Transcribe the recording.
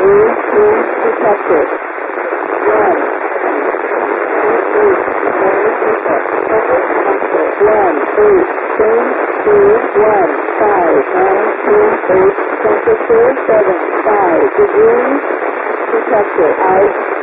protected. 1, 8, temperature 7, 5 degrees, protected, out.